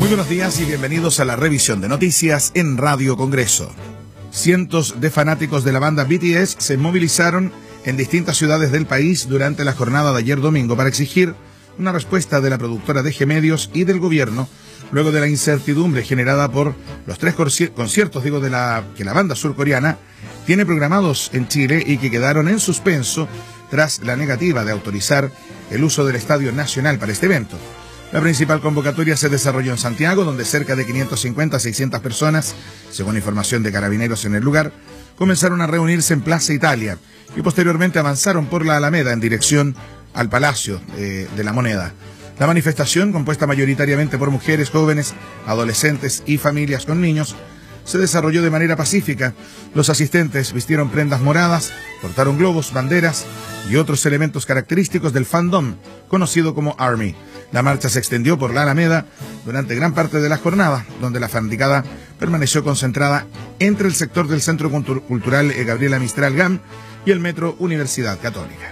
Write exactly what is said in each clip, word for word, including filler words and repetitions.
buenos días y bienvenidos a la revisión de noticias en Radio Congreso. Cientos de fanáticos de la banda B T S se movilizaron en distintas ciudades del país durante la jornada de ayer domingo para exigir una respuesta de la productora de G Medios y del gobierno luego de la incertidumbre generada por los tres conciertos digo, de la, que la banda surcoreana tiene programados en Chile y que quedaron en suspenso tras la negativa de autorizar el uso del Estadio Nacional para este evento. La principal convocatoria se desarrolló en Santiago, donde cerca de quinientas cincuenta a seiscientas personas, según información de Carabineros en el lugar, comenzaron a reunirse en Plaza Italia y posteriormente avanzaron por la Alameda en dirección al Palacio eh, de la Moneda. La manifestación, compuesta mayoritariamente por mujeres, jóvenes, adolescentes y familias con niños, se desarrolló de manera pacífica. Los asistentes vistieron prendas moradas, portaron globos, banderas y otros elementos característicos del fandom, conocido como ARMY. La marcha se extendió por la Alameda durante gran parte de la jornada, donde la fanaticada permaneció concentrada entre el sector del Centro Cultural Gabriela Mistral G A M y el Metro Universidad Católica.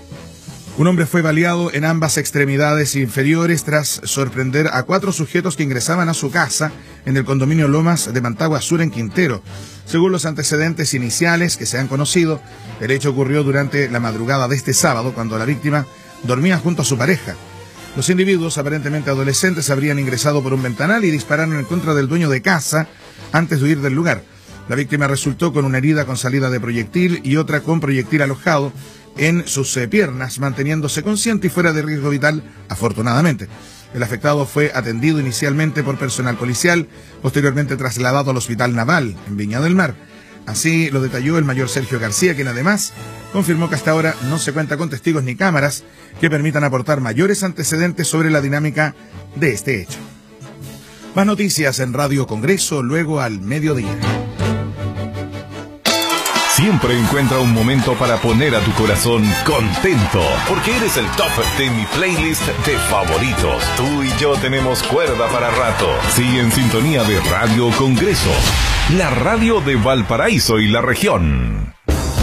Un hombre fue baleado en ambas extremidades inferiores tras sorprender a cuatro sujetos que ingresaban a su casa en el condominio Lomas de Mantagua Sur en Quintero. Según los antecedentes iniciales que se han conocido, el hecho ocurrió durante la madrugada de este sábado, cuando la víctima dormía junto a su pareja. Los individuos, aparentemente adolescentes, habrían ingresado por un ventanal y dispararon en contra del dueño de casa antes de huir del lugar. La víctima resultó con una herida con salida de proyectil y otra con proyectil alojado en sus eh, piernas, manteniéndose consciente y fuera de riesgo vital, afortunadamente. El afectado fue atendido inicialmente por personal policial, posteriormente trasladado al Hospital Naval en Viña del Mar. Así lo detalló el mayor Sergio García, quien además confirmó que hasta ahora no se cuenta con testigos ni cámaras que permitan aportar mayores antecedentes sobre la dinámica de este hecho. Más noticias en Radio Congreso luego al mediodía. Siempre encuentra un momento para poner a tu corazón contento, porque eres el top de mi playlist de favoritos. Tú y yo tenemos cuerda para rato. Sigue en sintonía de Radio Congreso, la radio de Valparaíso y la región.